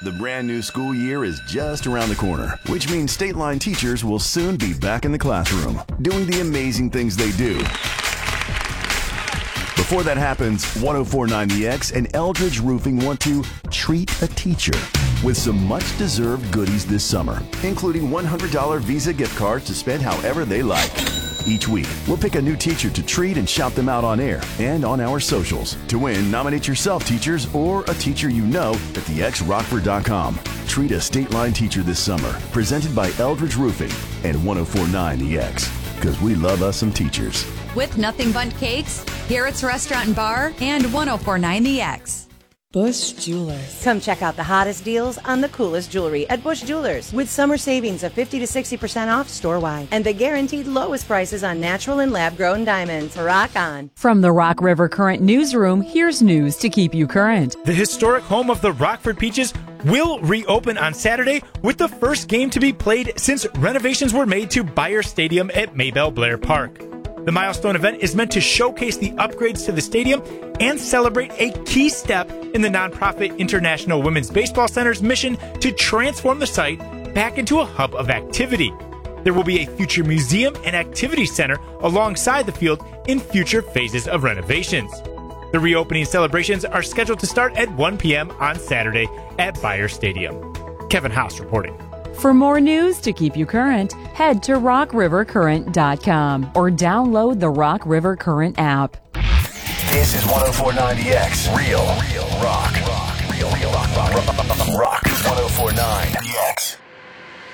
The brand new school year is just around the corner, which means State Line teachers will soon be back in the classroom, doing the amazing things they do. Before that happens, 1049 The X and Eldridge Roofing want to treat a teacher with some much-deserved goodies this summer, including $100 Visa gift cards to spend however they like. Each week, we'll pick a new teacher to treat and shout them out on air and on our socials. To win, nominate yourself, teachers, or a teacher you know at thexrockford.com. Treat a State Line teacher this summer. Presented by Eldridge Roofing and 1049 The X. Because we love us some teachers. With Nothing Bundt Cakes, Garrett's Restaurant and Bar, and 1049 The X. Bush Jewelers. Come check out the hottest deals on the coolest jewelry at Bush Jewelers with summer savings of 50 to 60% off store-wide and the guaranteed lowest prices on natural and lab-grown diamonds. Rock on. From the Rock River Current newsroom, here's news to keep you current. The historic home of the Rockford Peaches will reopen on Saturday with the first game to be played since renovations were made to Bayer Stadium at Maybelle Blair Park. The milestone event is meant to showcase the upgrades to the stadium and celebrate a key step in the nonprofit International Women's Baseball Center's mission to transform the site back into a hub of activity. There will be a future museum and activity center alongside the field in future phases of renovations. The reopening celebrations are scheduled to start at 1 p.m. on Saturday at Bayer Stadium. Kevin Haas reporting. For more news to keep you current, head to rockrivercurrent.com or download the Rock River Current app. This is 1049 The X. Real rock. Real rock. Rock 1049 The